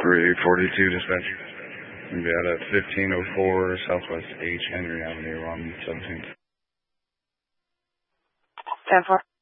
342 dispatch. We'll be out at 1504 Southwest H. Henry Avenue on 17th. 10-4.